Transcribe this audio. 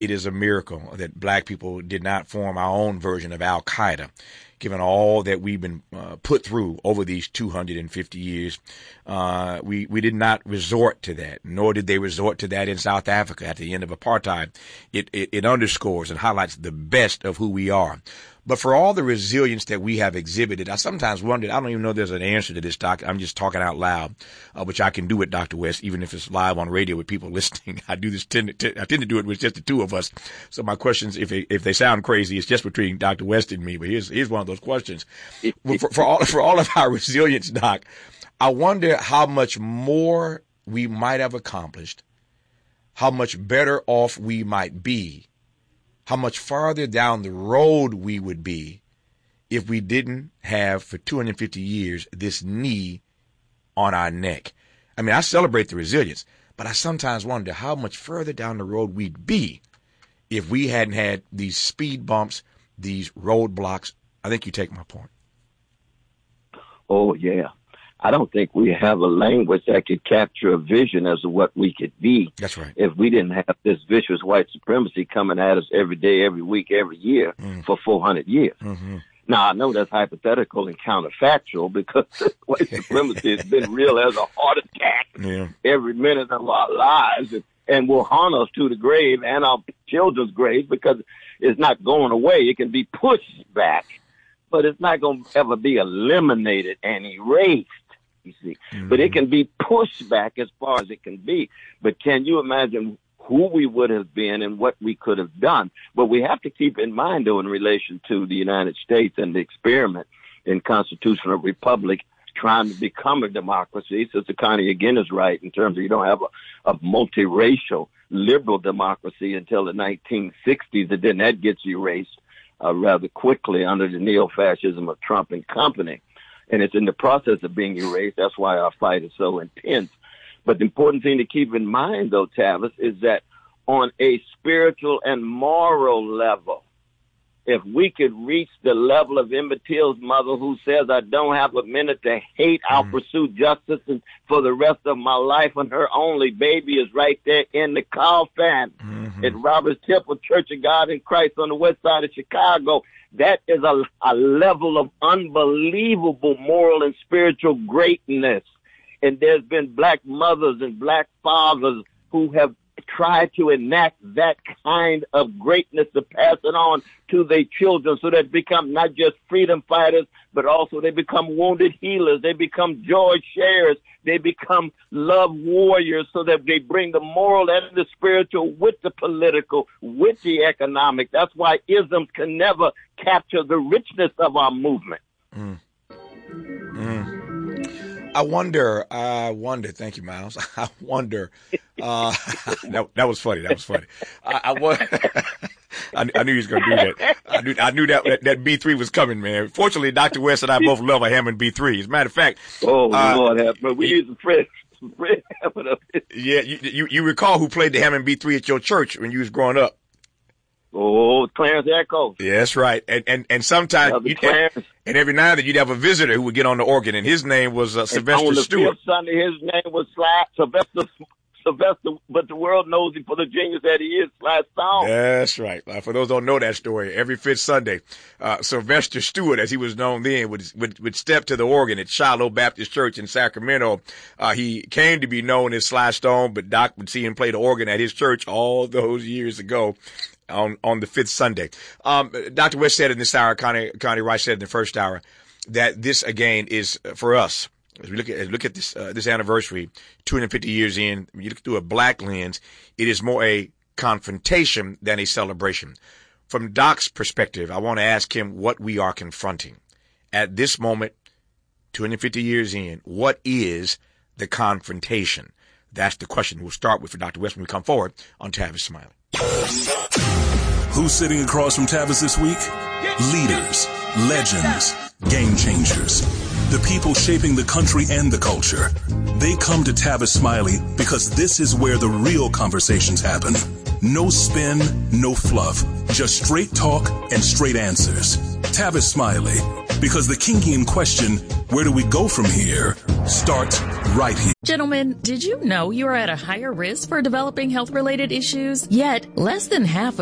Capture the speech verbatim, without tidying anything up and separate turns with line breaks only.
it is a miracle that black people did not form our own version of Al Qaeda, given all that we've been uh, put through over these two hundred fifty years. Uh, we, we did not resort to that, nor did they resort to that in South Africa at the end of apartheid. It, it, it underscores and highlights the best of who we are. But for all the resilience that we have exhibited, I sometimes wondered, I don't even know there's an answer to this, Doc. I'm just talking out loud, uh, which I can do with Doctor West, even if it's live on radio with people listening. I do this, tend to, I tend to do it with just the two of us. So my questions, if they, if they sound crazy, it's just between Doctor West and me. But here's, here's one of those questions. For, for all, for all of our resilience, Doc, I wonder how much more we might have accomplished, how much better off we might be, how much farther down the road we would be if we didn't have for two hundred fifty years this knee on our neck. I mean, I celebrate the resilience, but I sometimes wonder how much further down the road we'd be if we hadn't had these speed bumps, these roadblocks. I think you take my point.
Oh, yeah. I don't think we have a language that could capture a vision as to what we could be.
That's right.
If we didn't have this vicious white supremacy coming at us every day, every week, every year mm. for four hundred years. Mm-hmm. Now, I know that's hypothetical and counterfactual because white supremacy has been real as a heart attack yeah. every minute of our lives and, and will haunt us to the grave and our children's graves because it's not going away. It can be pushed back, but it's not going to ever be eliminated and erased. You see, mm-hmm. but it can be pushed back as far as it can be. But can you imagine who we would have been and what we could have done? But we have to keep in mind, though, in relation to the United States and the experiment in constitutional republic trying to become a democracy. Sister Connie again is right in terms of you don't have a, a multiracial liberal democracy until the nineteen sixties, and then that gets erased uh, rather quickly under the neo-fascism of Trump and company. And it's in the process of being erased. That's why our fight is so intense. But the important thing to keep in mind, though, Tavis, is that on a spiritual and moral level, if we could reach the level of Emmett Till's mother who says, I don't have a minute to hate, I'll mm. pursue justice and for the rest of my life, and her only baby is right there in the coffin mm-hmm. at Roberts Temple Church of God in Christ on the west side of Chicago. That is a, a level of unbelievable moral and spiritual greatness. And there's been black mothers and black fathers who have tried to enact that kind of greatness to pass it on to their children so that they become not just freedom fighters, but also they become wounded healers. They become joy sharers. They become love warriors so that they bring the moral and the spiritual with the political, with the economic. That's why isms can never capture the richness of our movement.
Mm. Mm. I wonder, I wonder, thank you, Miles. I wonder, uh, that, that was funny. That was funny. I, I, wonder, I, I knew he was going to do that. I knew, I knew that, that, that B three was coming, man. Fortunately, Doctor West and I both love a Hammond B three. As a matter of fact.
Oh,
uh,
Lord, have, but we use the Fred, Fred Hammond up here.
Yeah, you, you, you recall who played the Hammond B three at your church when you was growing up?
Oh, Clarence Echo.
Yeah, that's right. And, and, and sometimes, you, and, and every now and then you'd have a visitor who would get on the organ, and his name was uh, Sylvester
on the
Stewart.
Fifth Sunday, his name was Sly, Sylvester, Sylvester, but the world knows him for the genius that he is, Sly Stone.
That's right. Uh, for those who don't know that story, every fifth Sunday, uh, Sylvester Stewart, as he was known then, would, would, would step to the organ at Shiloh Baptist Church in Sacramento. Uh, he came to be known as Sly Stone, but Doc would see him play the organ at his church all those years ago. On, on the fifth Sunday. Um, Doctor West said in this hour, Connie, Connie Rice said in the first hour, that this again is uh, for us. As we look at, as we look at this, uh, this anniversary, two hundred fifty years in, when you look through a black lens, it is more a confrontation than a celebration. From Doc's perspective, I want to ask him what we are confronting. At this moment, two hundred fifty years in, what is the confrontation? That's the question we'll start with for Doctor West when we come forward on Tavis Smiley.
Who's sitting across from Tavis this week? Leaders, legends, game changers, the people shaping the country and the culture. They come to Tavis Smiley because this is where the real conversations happen. No spin, no fluff. Just straight talk and straight answers. Tavis Smiley. Because the kinky question, where do we go from here, starts right here.
Gentlemen, did you know you are at a higher risk for developing health-related issues? Yet, less than half